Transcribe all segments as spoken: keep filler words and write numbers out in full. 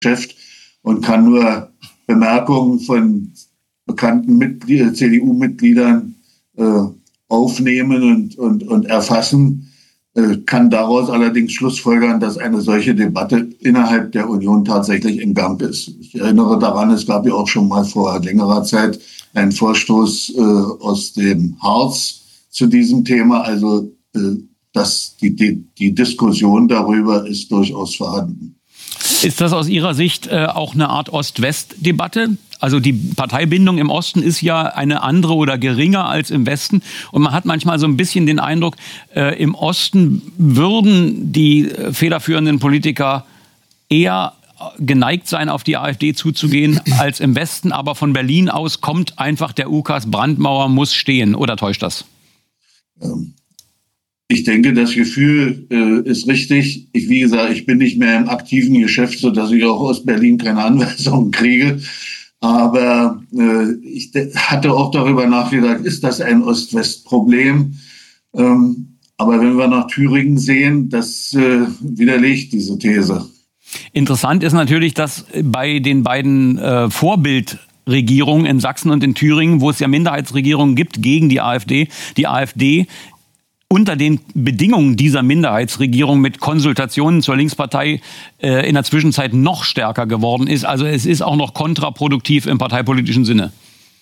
Geschäft und kann nur Bemerkungen von bekannten Mitglied- C D U-Mitgliedern äh, aufnehmen und, und, und erfassen, äh, kann daraus allerdings schlussfolgern, dass eine solche Debatte innerhalb der Union tatsächlich in Gang ist. Ich erinnere daran, es gab ja auch schon mal vor längerer Zeit einen Vorstoß äh, aus dem Harz zu diesem Thema. Also äh, dass die, die, die Diskussion darüber ist durchaus vorhanden. Ist das aus Ihrer Sicht äh, auch eine Art Ost-West-Debatte? Also die Parteibindung im Osten ist ja eine andere oder geringer als im Westen. Und man hat manchmal so ein bisschen den Eindruck, äh, im Osten würden die äh, federführenden Politiker eher geneigt sein, auf die AfD zuzugehen, als im Westen. Aber von Berlin aus kommt einfach der Ukas, Brandmauer muss stehen. Oder täuscht das? Ähm. Ich denke, das Gefühl äh, ist richtig. Ich, wie gesagt, ich bin nicht mehr im aktiven Geschäft, so dass ich auch aus Berlin keine Anweisungen kriege. Aber äh, ich de- hatte auch darüber nachgedacht, ist das ein Ost-West-Problem? Ähm, aber wenn wir nach Thüringen sehen, das äh, widerlegt diese These. Interessant ist natürlich, dass bei den beiden äh, Vorbildregierungen in Sachsen und in Thüringen, wo es ja Minderheitsregierungen gibt gegen die AfD, die AfD unter den Bedingungen dieser Minderheitsregierung mit Konsultationen zur Linkspartei äh, in der Zwischenzeit noch stärker geworden ist. Also es ist auch noch kontraproduktiv im parteipolitischen Sinne.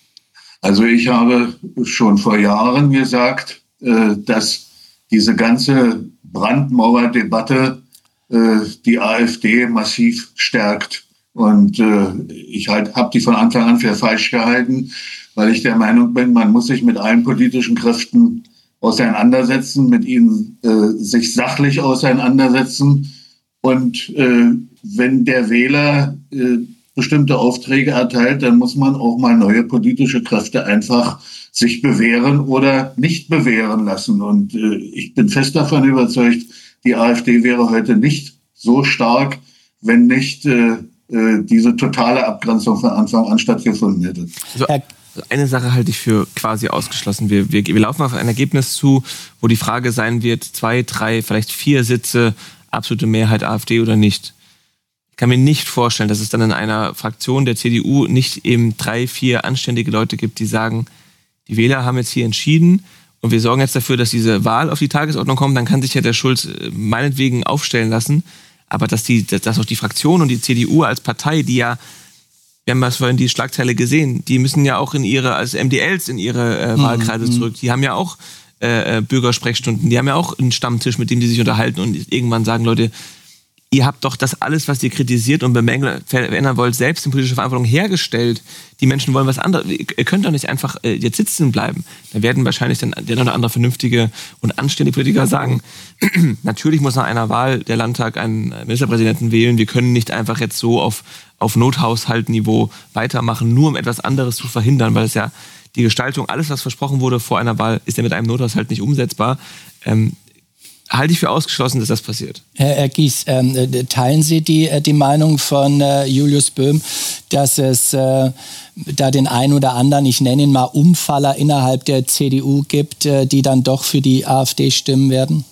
Also ich habe schon vor Jahren gesagt, äh, dass diese ganze Brandmauerdebatte äh, die AfD massiv stärkt. Und äh, ich halt, habe die von Anfang an für falsch gehalten, weil ich der Meinung bin, man muss sich mit allen politischen Kräften auseinandersetzen, mit ihnen äh, sich sachlich auseinandersetzen. Und äh, wenn der Wähler äh, bestimmte Aufträge erteilt, dann muss man auch mal neue politische Kräfte einfach sich bewähren oder nicht bewähren lassen. Und äh, ich bin fest davon überzeugt, die AfD wäre heute nicht so stark, wenn nicht äh, äh, diese totale Abgrenzung von Anfang an stattgefunden hätte. So. Also eine Sache halte ich für quasi ausgeschlossen. Wir, wir, wir laufen auf ein Ergebnis zu, wo die Frage sein wird, zwei, drei, vielleicht vier Sitze, absolute Mehrheit AfD oder nicht. Ich kann mir nicht vorstellen, dass es dann in einer Fraktion der C D U nicht eben drei, vier anständige Leute gibt, die sagen, die Wähler haben jetzt hier entschieden und wir sorgen jetzt dafür, dass diese Wahl auf die Tagesordnung kommt, dann kann sich ja der Schulz meinetwegen aufstellen lassen. Aber dass, die, dass auch die Fraktion und die C D U als Partei, die ja, wir haben ja vorhin die Schlagzeile gesehen, die müssen ja auch in ihre, als M D Ls in ihre äh, Wahlkreise mhm. zurück. Die haben ja auch äh, Bürgersprechstunden, die haben ja auch einen Stammtisch, mit dem die sich unterhalten und irgendwann sagen, Leute, ihr habt doch das alles, was ihr kritisiert und bemängeln, verändern wollt, selbst in politischer Verantwortung hergestellt. Die Menschen wollen was anderes. Ihr könnt doch nicht einfach äh, jetzt sitzen bleiben. Da werden wahrscheinlich dann der eine oder andere vernünftige und anständige Politiker sagen, natürlich muss nach einer Wahl der Landtag einen Ministerpräsidenten wählen. Wir können nicht einfach jetzt so auf, auf Nothaushaltniveau weitermachen, nur um etwas anderes zu verhindern, weil es ja die Gestaltung, alles, was versprochen wurde vor einer Wahl, ist ja mit einem Nothaushalt nicht umsetzbar. Ähm, halte ich für ausgeschlossen, dass das passiert. Herr, Herr Gies, ähm, teilen Sie die, die Meinung von äh, Julius Böhm, dass es äh, da den einen oder anderen, ich nenne ihn mal Umfaller innerhalb der C D U gibt, äh, die dann doch für die AfD stimmen werden?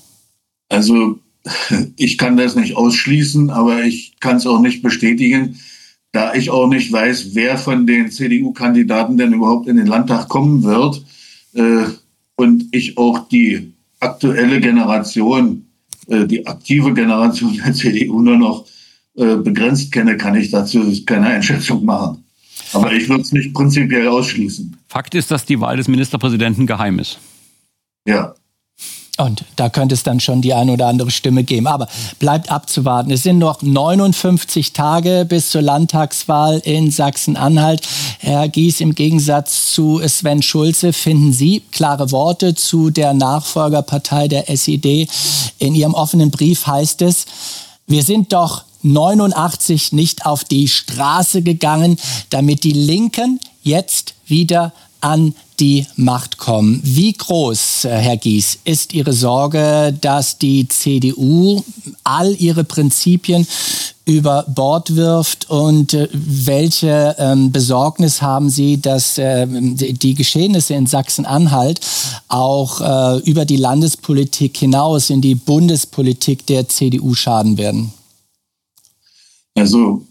Also ich kann das nicht ausschließen, aber ich kann es auch nicht bestätigen, da ich auch nicht weiß, wer von den C D U-Kandidaten denn überhaupt in den Landtag kommen wird äh, und ich auch die aktuelle Generation, äh, die aktive Generation der C D U nur noch äh, begrenzt kenne, kann ich dazu keine Einschätzung machen. Aber ich würde es nicht prinzipiell ausschließen. Fakt ist, dass die Wahl des Ministerpräsidenten geheim ist. Ja. Und da könnte es dann schon die eine oder andere Stimme geben. Aber bleibt abzuwarten. Es sind noch neunundfünfzig Tage bis zur Landtagswahl in Sachsen-Anhalt. Herr Gies, im Gegensatz zu Sven Schulze, finden Sie klare Worte zu der Nachfolgerpartei der S E D. In Ihrem offenen Brief heißt es, wir sind doch neunundachtzig nicht auf die Straße gegangen, damit die Linken jetzt wieder an die Macht kommen. Wie groß, Herr Gies, ist Ihre Sorge, dass die C D U all ihre Prinzipien über Bord wirft und äh, welche ähm, Besorgnis haben Sie, dass äh, die Geschehnisse in Sachsen-Anhalt auch äh, über die Landespolitik hinaus in die Bundespolitik der C D U schaden werden? Also